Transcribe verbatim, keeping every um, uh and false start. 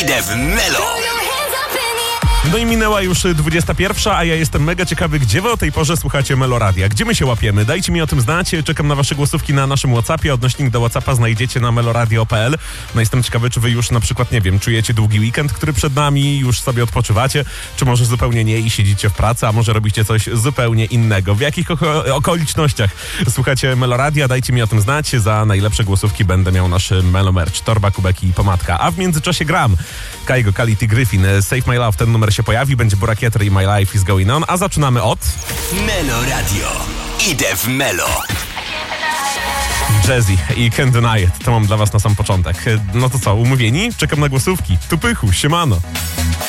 Idę w Melo. No i minęła już dwudziesta pierwsza, a ja jestem mega ciekawy, gdzie wy o tej porze słuchacie Meloradia. Gdzie my się łapiemy? Dajcie mi o tym znać. Czekam na wasze głosówki na naszym WhatsAppie. Odnośnik do WhatsAppa znajdziecie na meloradio kropka p l. No jestem ciekawy, czy wy już na przykład, nie wiem, czujecie długi weekend, który przed nami, już sobie odpoczywacie, czy może zupełnie nie i siedzicie w pracy, a może robicie coś zupełnie innego. W jakich oko- okolicznościach słuchacie Meloradia? Dajcie mi o tym znać. Za najlepsze głosówki będę miał nasz Melo merch, torba, kubeki i pomadka. A w międzyczasie gram Kaigo, Kality, Griffin, Save My Love, ten numer się pojawi, będzie Burakieter i My Life is Going On, a zaczynamy od... Melo Radio. Idę w Melo. Jazzy i Can't Deny It. To mam dla was na sam początek. No to co, umówieni? Czekam na głosówki. Tu pychu, siemano.